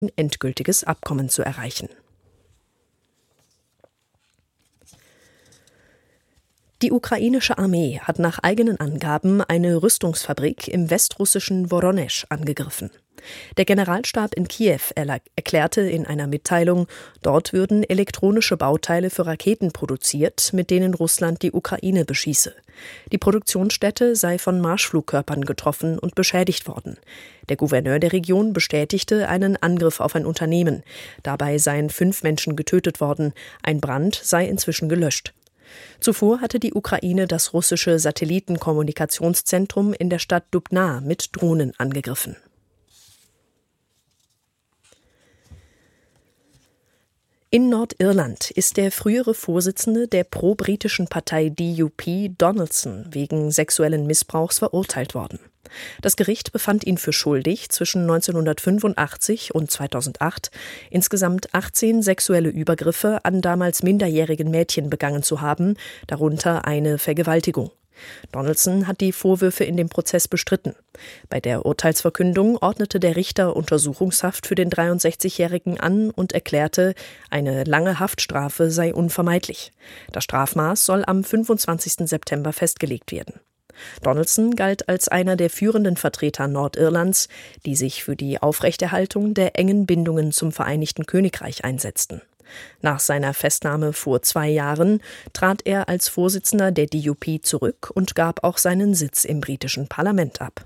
ein endgültiges Abkommen zu erreichen. Die ukrainische Armee hat nach eigenen Angaben eine Rüstungsfabrik im westrussischen Woronesch angegriffen. Der Generalstab in Kiew erklärte in einer Mitteilung, dort würden elektronische Bauteile für Raketen produziert, mit denen Russland die Ukraine beschieße. Die Produktionsstätte sei von Marschflugkörpern getroffen und beschädigt worden. Der Gouverneur der Region bestätigte einen Angriff auf ein Unternehmen. Dabei seien 5 Menschen getötet worden. Ein Brand sei inzwischen gelöscht. Zuvor hatte die Ukraine das russische Satellitenkommunikationszentrum in der Stadt Dubna mit Drohnen angegriffen. In Nordirland ist der frühere Vorsitzende der pro-britischen Partei DUP, Donaldson, wegen sexuellen Missbrauchs verurteilt worden. Das Gericht befand ihn für schuldig, zwischen 1985 und 2008 insgesamt 18 sexuelle Übergriffe an damals minderjährigen Mädchen begangen zu haben, darunter eine Vergewaltigung. Donaldson hat die Vorwürfe in dem Prozess bestritten. Bei der Urteilsverkündung ordnete der Richter Untersuchungshaft für den 63-Jährigen an und erklärte, eine lange Haftstrafe sei unvermeidlich. Das Strafmaß soll am 25. September festgelegt werden. Donaldson galt als einer der führenden Vertreter Nordirlands, die sich für die Aufrechterhaltung der engen Bindungen zum Vereinigten Königreich einsetzten. Nach seiner Festnahme vor 2 Jahren trat er als Vorsitzender der DUP zurück und gab auch seinen Sitz im britischen Parlament ab.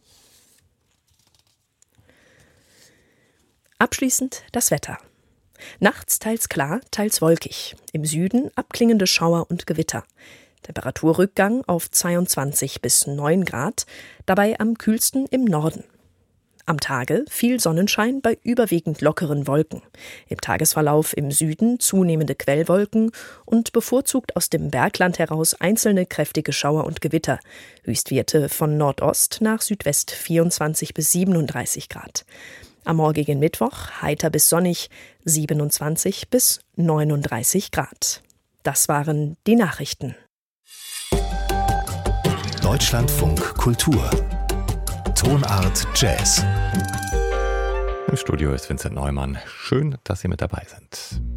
Abschließend das Wetter. Nachts teils klar, teils wolkig. Im Süden abklingende Schauer und Gewitter. Temperaturrückgang auf 22 bis 9 Grad, dabei am kühlsten im Norden. Am Tage viel Sonnenschein bei überwiegend lockeren Wolken. Im Tagesverlauf im Süden zunehmende Quellwolken und bevorzugt aus dem Bergland heraus einzelne kräftige Schauer und Gewitter. Höchstwerte von Nordost nach Südwest 24 bis 37 Grad. Am morgigen Mittwoch heiter bis sonnig 27 bis 39 Grad. Das waren die Nachrichten. Deutschlandfunk Kultur. Tonart Jazz. Im Studio ist Vincent Neumann. Schön, dass Sie mit dabei sind.